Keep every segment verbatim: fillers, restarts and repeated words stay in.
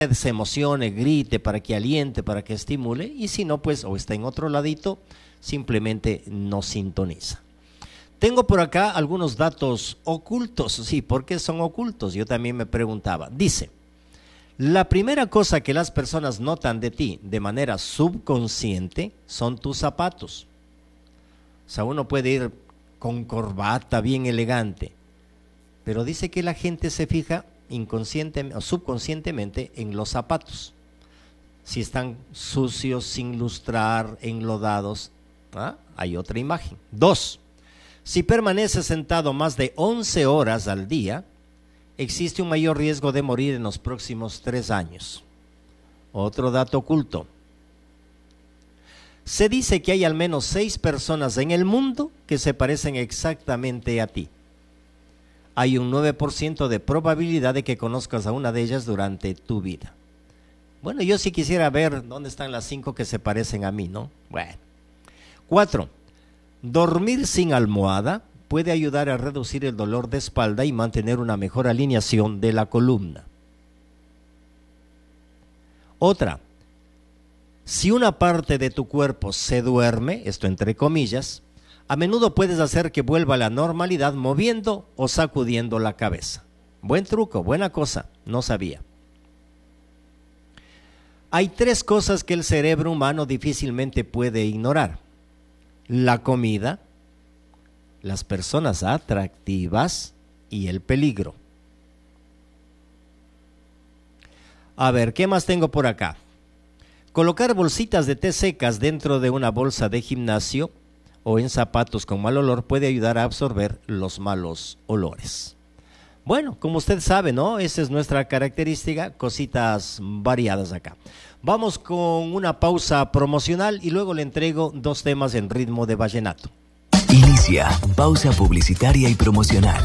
se emocione, grite, para que aliente, para que estimule, y si no, pues, o está en otro ladito, simplemente no sintoniza. Tengo por acá algunos datos ocultos. Sí, ¿por qué son ocultos? Yo también me preguntaba. Dice, la primera cosa que las personas notan de ti de manera subconsciente son tus zapatos. O sea, uno puede ir con corbata bien elegante, pero dice que la gente se fija inconscientemente o subconscientemente en los zapatos. Si están sucios, sin lustrar, enlodados, ¿ah? Hay otra imagen. Dos, si permaneces sentado más de once horas al día, existe un mayor riesgo de morir en los próximos tres años. Otro dato oculto. Se dice que hay al menos seis personas en el mundo que se parecen exactamente a ti. Hay un nueve por ciento de probabilidad de que conozcas a una de ellas durante tu vida. Bueno, yo sí quisiera ver dónde están las cinco que se parecen a mí, ¿no? Bueno. Cuatro, dormir sin almohada puede ayudar a reducir el dolor de espalda y mantener una mejor alineación de la columna. Otra, si una parte de tu cuerpo se duerme, esto entre comillas, a menudo puedes hacer que vuelva a la normalidad moviendo o sacudiendo la cabeza. Buen truco, buena cosa, no sabía. Hay tres cosas que el cerebro humano difícilmente puede ignorar: la comida, las personas atractivas y el peligro. A ver, ¿qué más tengo por acá? Colocar bolsitas de té secas dentro de una bolsa de gimnasio o en zapatos con mal olor puede ayudar a absorber los malos olores. Bueno, como usted sabe, ¿no? Esa es nuestra característica, cositas variadas acá. Vamos con una pausa promocional y luego le entrego dos temas en ritmo de vallenato. Inicia pausa publicitaria y promocional.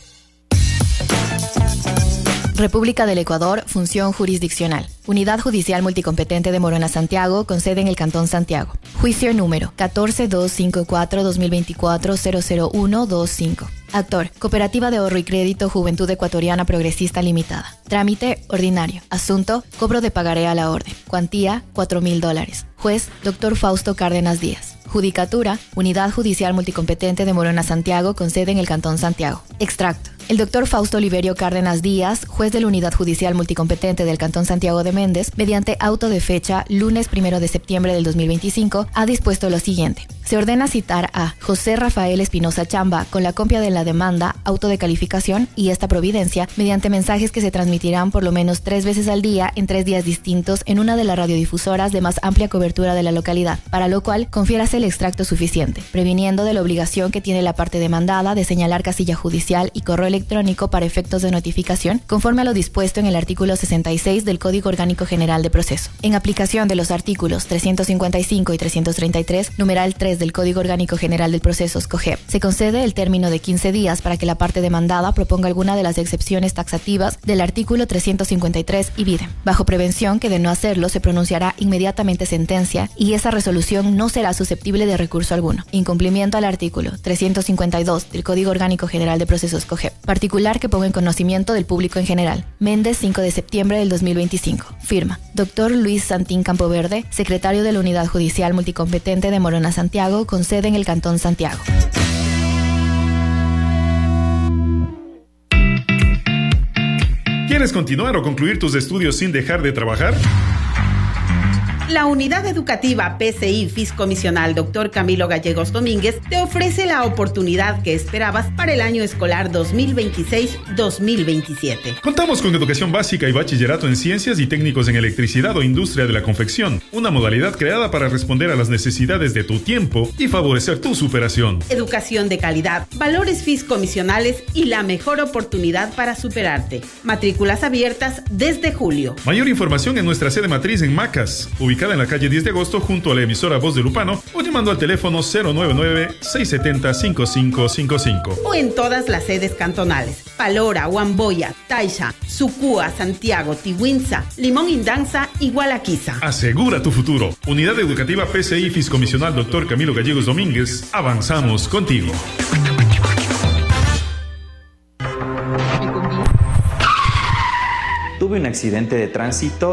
República del Ecuador, función jurisdiccional. Unidad Judicial Multicompetente de Morona, Santiago, con sede en el Cantón Santiago. Juicio número catorce mil doscientos cincuenta y cuatro guion dos mil veinticuatro cero cero uno veinticinco. Actor, Cooperativa de Ahorro y Crédito Juventud Ecuatoriana Progresista Limitada. Trámite ordinario. Asunto, cobro de pagaré a la orden. Cuantía, cuatro mil dólares. Juez, doctor Fausto Cárdenas Díaz. Judicatura, Unidad Judicial Multicompetente de Morona, Santiago, con sede en el Cantón Santiago. Extracto. El doctor Fausto Oliverio Cárdenas Díaz, juez de la Unidad Judicial Multicompetente del Cantón Santiago de Méndez, mediante auto de fecha lunes primero de septiembre del dos mil veinticinco, ha dispuesto lo siguiente. Se ordena citar a José Rafael Espinosa Chamba con la copia de la demanda, auto de calificación y esta providencia mediante mensajes que se transmitirán por lo menos tres veces al día en tres días distintos en una de las radiodifusoras de más amplia cobertura de la localidad, para lo cual confiérase el extracto suficiente, previniendo de la obligación que tiene la parte demandada de señalar casilla judicial y correo electrónico para efectos de notificación, conforme a lo dispuesto en el artículo sesenta y seis del Código Orgánico General de Proceso. En aplicación de los artículos trescientos cincuenta y cinco y trescientos treinta y tres, numeral tres del Código Orgánico General del Proceso, COGEP, se concede el término de quince días para que la parte demandada proponga alguna de las excepciones taxativas del artículo trescientos cincuenta y tres y vide. Bajo prevención que de no hacerlo se pronunciará inmediatamente sentencia y esa resolución no será susceptible de recurso alguno. Incumplimiento al artículo trescientos cincuenta y dos del Código Orgánico General de Procesos, COGEP. Particular que ponga en conocimiento del público en general. Méndez, cinco de septiembre del dos mil veinticinco. Firma: doctor Luis Santín Campoverde, secretario de la Unidad Judicial Multicompetente de Morona, Santiago, con sede en el Cantón Santiago. ¿Quieres continuar o concluir tus estudios sin dejar de trabajar? La Unidad Educativa P C I Fiscomisional doctor Camilo Gallegos Domínguez te ofrece la oportunidad que esperabas para el año escolar dos mil veintiséis dos mil veintisiete. Contamos con educación básica y bachillerato en ciencias y técnicos en electricidad o industria de la confección, una modalidad creada para responder a las necesidades de tu tiempo y favorecer tu superación. Educación de calidad, valores fiscomisionales y la mejor oportunidad para superarte. Matrículas abiertas desde julio. Mayor información en nuestra sede matriz en Macas, ubicada en la calle diez de agosto junto a la emisora Voz de Lupano, o llamando al teléfono cero nueve nueve, seis siete cero, cinco cinco cinco cinco. O en todas las sedes cantonales: Palora, Huamboya, Taisha, Sucúa, Santiago, Tihuinza, Limón Indanza y Gualaquiza. Asegura tu futuro. Unidad Educativa P C I Fiscomisional doctor Camilo Gallegos Domínguez. Avanzamos contigo. tuve un accidente de tránsito